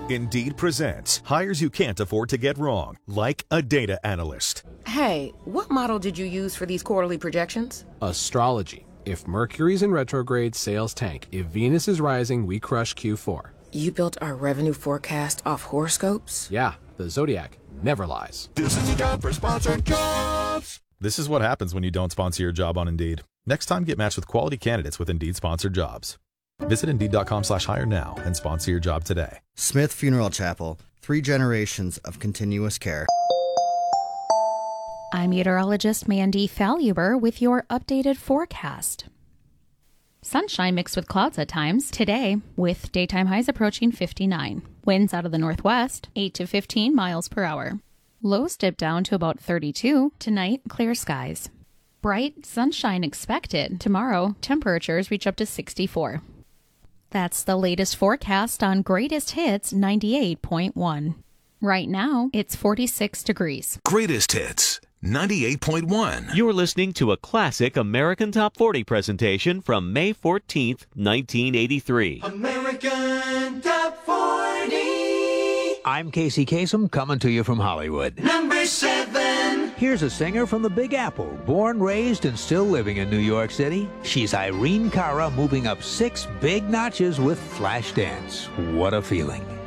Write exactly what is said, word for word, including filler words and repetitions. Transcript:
Indeed presents hires you can't afford to get wrong, like a data analyst. Hey, what model did you use for these quarterly projections? Astrology. If Mercury's in retrograde, sales tank. If Venus is rising, we crush Q four. You built our revenue forecast off horoscopes? Yeah, the Zodiac never lies. This is a job for Sponsored Jobs. This is what happens when you don't sponsor your job on Indeed. Next time, get matched with quality candidates with Indeed sponsored jobs. Visit Indeed.com slash hire now and sponsor your job today. Smith Funeral Chapel. Three generations of continuous care. I'm meteorologist Mandy Faluber with your updated forecast. Sunshine mixed with clouds at times today, with daytime highs approaching fifty-nine. Winds out of the northwest, eight to fifteen miles per hour. Lows dip down to about thirty-two. Tonight, clear skies. Bright sunshine expected. Tomorrow, temperatures reach up to sixty-four. That's the latest forecast on Greatest Hits ninety-eight point one. Right now, it's forty-six degrees. Greatest Hits ninety-eight point one. You're listening to a classic American Top forty presentation from May fourteenth, nineteen eighty-three. American Top forty. I'm Casey Kasem, coming to you from Hollywood. Number seven. Here's a singer from the Big Apple, born, raised, and still living in New York City. She's Irene Cara, moving up six big notches with Flashdance. What a feeling.